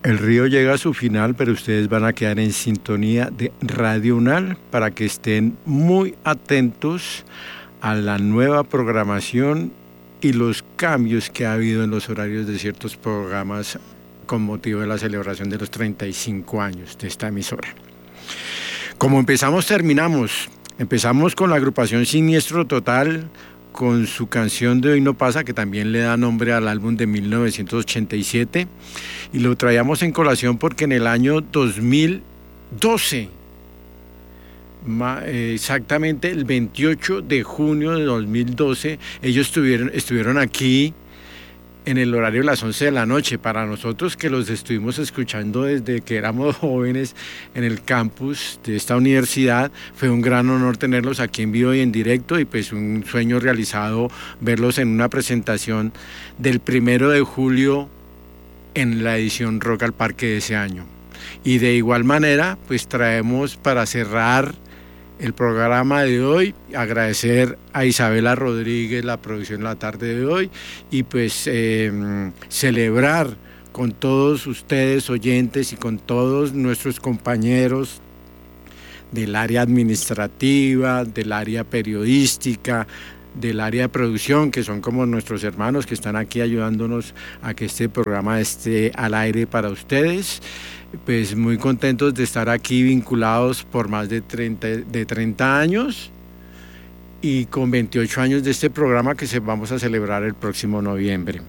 El río llega a su final, pero ustedes van a quedar en sintonía de Radio UNAL para que estén muy atentos a la nueva programación y los cambios que ha habido en los horarios de ciertos programas con motivo de la celebración de los 35 años de esta emisora. Como empezamos, terminamos. Empezamos con la agrupación Siniestro Total, con su canción de Hoy No Pasa, que también le da nombre al álbum de 1987, y lo traíamos en colación porque en el año 2012, exactamente el 28 de junio de 2012, ellos estuvieron aquí en el horario de las 11 de la noche. Para nosotros que los estuvimos escuchando desde que éramos jóvenes en el campus de esta universidad, fue un gran honor tenerlos aquí en vivo y en directo, y pues un sueño realizado verlos en una presentación del 1 de julio en la edición Rock al Parque de ese año. Y de igual manera, pues traemos para cerrar el programa de hoy, agradecer a Isabela Rodríguez la producción la tarde de hoy, y pues celebrar con todos ustedes oyentes y con todos nuestros compañeros del área administrativa, del área periodística, del área de producción, que son como nuestros hermanos que están aquí ayudándonos a que este programa esté al aire para ustedes. Pues muy contentos de estar aquí vinculados por más de 30 años y con 28 años de este programa que vamos a celebrar el próximo noviembre.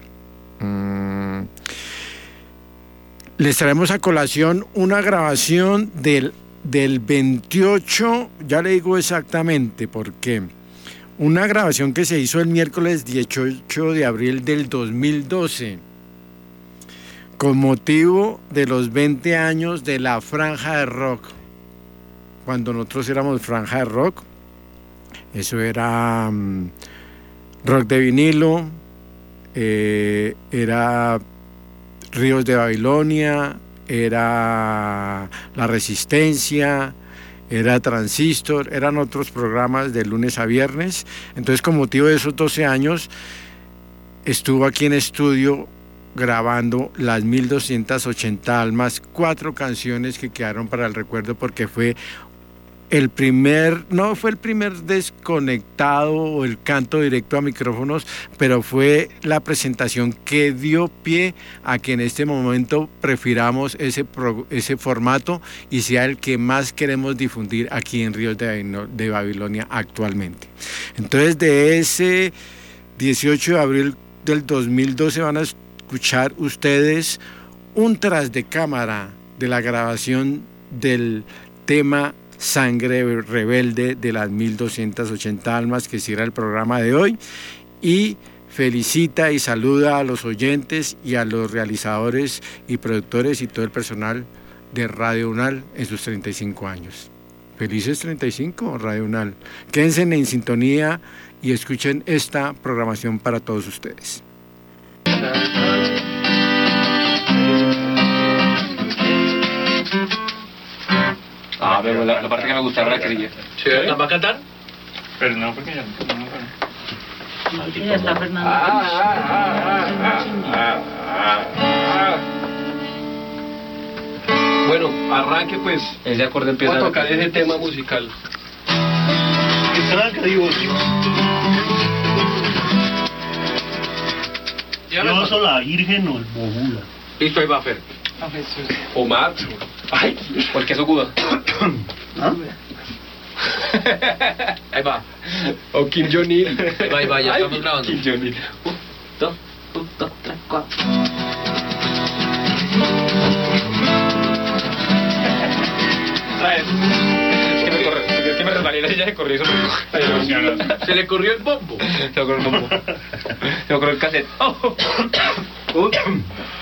Les traemos a colación una grabación del 28, ya le digo exactamente por qué. Una grabación que se hizo el miércoles 18 de abril del 2012. Con motivo de los 20 años de la Franja de Rock. Cuando nosotros éramos Franja de Rock, eso era rock de vinilo, era Ríos de Babilonia, era La Resistencia, era Transistor, eran otros programas de lunes a viernes. Entonces, con motivo de esos 12 años, estuvo aquí en estudio grabando las 1280 almas, 4 canciones que quedaron para el recuerdo, porque fue no fue el primer desconectado o el canto directo a micrófonos, pero fue la presentación que dio pie a que en este momento prefiramos ese formato y sea el que más queremos difundir aquí en Ríos de Babilonia actualmente. Entonces, de ese 18 de abril del 2012 van a escuchar ustedes un tras de cámara de la grabación del tema Sangre Rebelde de las 1280 almas, que cierra el programa de hoy, y felicita y saluda a los oyentes y a los realizadores y productores y todo el personal de Radio UNAL en sus 35 años. Felices 35, Radio UNAL. Quédense en sintonía y escuchen esta programación para todos ustedes. Pero la parte que me gusta es la crilla. ¿La va a cantar? Pero no, porque ya no. Ya está Fernando. Bueno, arranque pues. Ese acorde empieza a tocar ese tema musical. Arranca, digo. Yo soy la Virgen o el Bogula. Listo, ahí va, Fer. O Max. Ay, ¿por qué eso cuda? ¿Ah? Ahí va. O Kim Jong-il. Ahí va, ya estamos grabando. Kim Jong-il. 1, 2, 3, 4. Es que me resbalé la silla de corrido. Se le corrió el bombo. Se le corrió el bombo. Se le corrió el cassette.